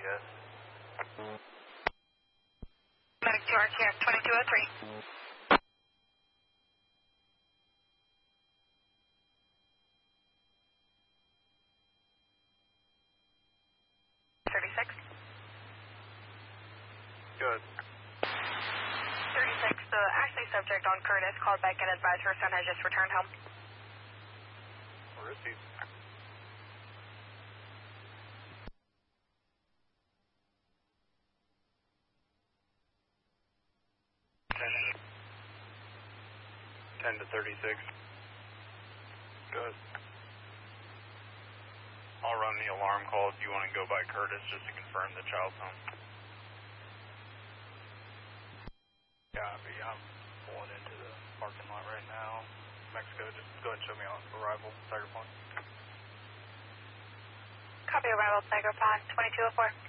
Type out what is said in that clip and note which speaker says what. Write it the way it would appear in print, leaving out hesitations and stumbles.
Speaker 1: good.
Speaker 2: Medic 2 RTX 2203. 36.
Speaker 1: Good.
Speaker 2: 36, the Ashley subject on Curtis called back and advised her son has just returned home.
Speaker 1: Where is he? Ten to 36. Good. I'll run the alarm call if you want to go by Curtis just to confirm the child's home. Copy. I'm pulling into the parking lot right now. Mexico, just go ahead and show me on arrival, Tiger Point.
Speaker 2: Copy arrival, Tiger Pond 2204.